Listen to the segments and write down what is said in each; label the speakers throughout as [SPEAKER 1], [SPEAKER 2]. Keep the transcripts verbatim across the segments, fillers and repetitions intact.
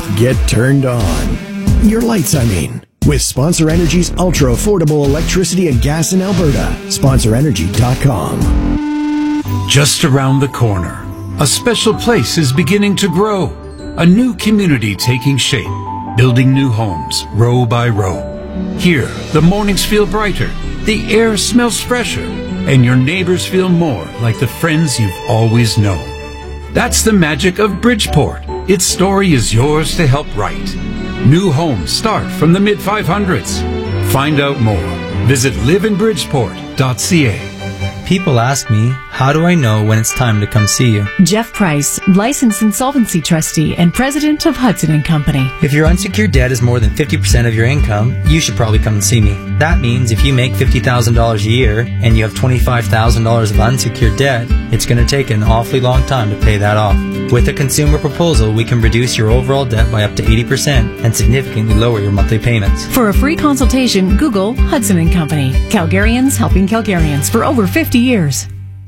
[SPEAKER 1] get turned on. Your lights, I mean. With Sponsor Energy's ultra-affordable electricity and gas in Alberta. sponsor energy dot com.
[SPEAKER 2] Just around the corner, a special place is beginning to grow. A new community taking shape, building new homes, row by row. Here, the mornings feel brighter, the air smells fresher, and your neighbors feel more like the friends you've always known. That's the magic of Bridgeport. Its story is yours to help write. New homes start from the mid five hundreds. Find out more. Visit live in bridgeport dot c a.
[SPEAKER 3] People ask me, how do I know when it's time to come see you?
[SPEAKER 4] Jeff Price, licensed insolvency trustee and president of Hudson and Company.
[SPEAKER 3] If your unsecured debt is more than fifty percent of your income, you should probably come and see me. That means if you make fifty thousand dollars a year and you have twenty-five thousand dollars of unsecured debt, it's going to take an awfully long time to pay that off. With a consumer proposal, we can reduce your overall debt by up to eighty percent and significantly lower your monthly payments.
[SPEAKER 4] For a free consultation, Google Hudson and Company. Calgarians helping Calgarians for over fifty years.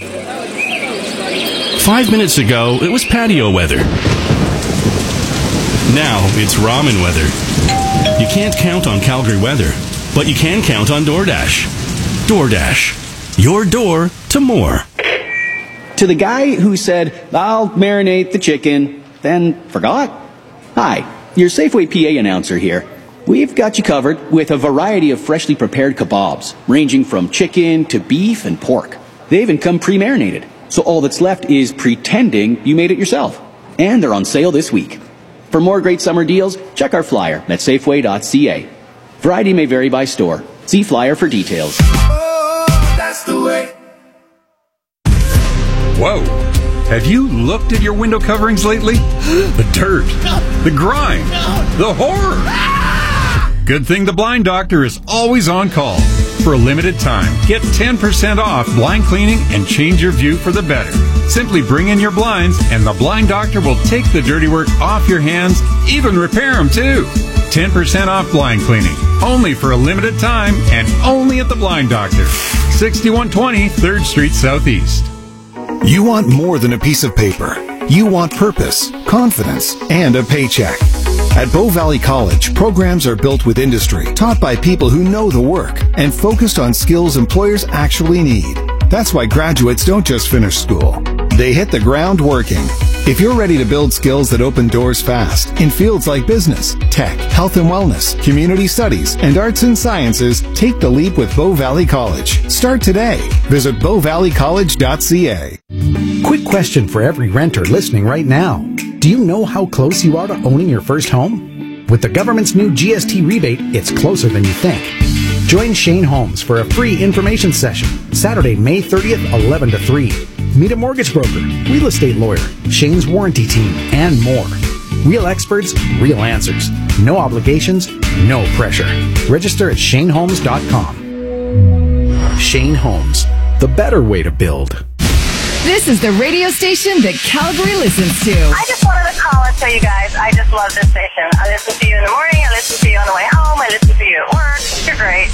[SPEAKER 5] Five minutes ago, it was patio weather. Now it's ramen weather. You can't count on Calgary weather, but you can count on DoorDash. DoorDash. Your door to more.
[SPEAKER 6] To the guy who said, I'll marinate the chicken, then forgot? Hi, your Safeway P A announcer here. We've got you covered with a variety of freshly prepared kebabs, ranging from chicken to beef and pork. They even come pre-marinated, so all that's left is pretending you made it yourself. And they're on sale this week. For more great summer deals, check our flyer at safeway dot c a. Variety may vary by store. See flyer for details.
[SPEAKER 2] Oh, that's the way. Whoa. Have you looked at your window coverings lately? The dirt, the grime, the horror. Good thing the Blind Doctor is always on call. For a limited time, get ten percent off blind cleaning and change your view for the better. Simply bring in your blinds and the Blind Doctor will take the dirty work off your hands, even repair them too. ten percent off blind cleaning, only for a limited time and only at the Blind Doctor. sixty-one twenty third Street Southeast.
[SPEAKER 1] You want more than a piece of paper. You want purpose, confidence, and a paycheck. At Bow Valley College, programs are built with industry, taught by people who know the work, and focused on skills employers actually need. That's why graduates don't just finish school. They hit the ground working. If you're ready to build skills that open doors fast in fields like business, tech, health and wellness, community studies, and arts and sciences, take the leap with Bow Valley College. Start today. Visit bow valley college dot c a.
[SPEAKER 7] Quick question for every renter listening right now. Do you know how close you are to owning your first home? With the government's new G S T rebate, it's closer than you think. Join Shane Holmes for a free information session, Saturday, May thirtieth, eleven to three. Meet a mortgage broker, real estate lawyer, Shane's warranty team, and more. Real experts, real answers. No obligations, no pressure. Register at shane holmes dot com. Shane Holmes, the better way to build.
[SPEAKER 8] This is the radio station that Calgary listens to.
[SPEAKER 9] I just wanted to call and tell you guys I just love this station. I listen to you in the morning, I listen to you on the way home, I listen to you at work. You're great.